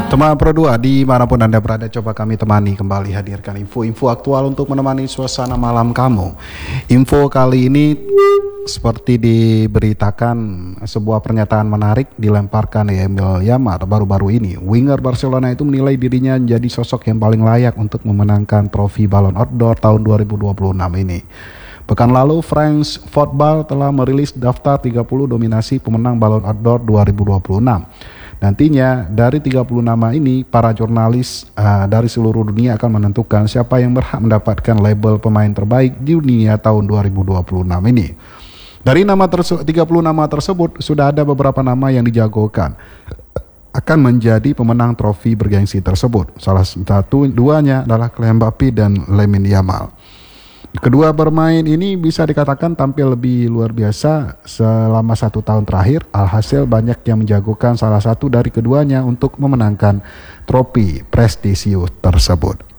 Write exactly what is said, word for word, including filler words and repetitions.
Teman Pro dua, dimanapun Anda berada, coba kami temani kembali hadirkan info-info aktual untuk menemani suasana malam kamu. Info kali ini seperti diberitakan, sebuah pernyataan menarik dilemparkan Lamine Yamal baru-baru ini. Winger Barcelona itu menilai dirinya menjadi sosok yang paling layak untuk memenangkan trofi Ballon d'Or tahun dua ribu dua puluh enam ini. Pekan lalu, France Football telah merilis daftar tiga puluh dominasi pemenang Ballon d'Or dua ribu dua puluh enam. Nantinya dari tiga puluh nama ini, para jurnalis uh, dari seluruh dunia akan menentukan siapa yang berhak mendapatkan label pemain terbaik di dunia tahun dua ribu dua puluh enam ini. Dari nama terse- tiga puluh nama tersebut, sudah ada beberapa nama yang dijagokan akan menjadi pemenang trofi bergengsi tersebut. Salah satu duanya adalah Kylian Mbappe dan Lamine Yamal. Kedua bermain ini bisa dikatakan tampil lebih luar biasa selama satu tahun terakhir. Alhasil banyak yang menjagokan salah satu dari keduanya untuk memenangkan trofi prestisius tersebut.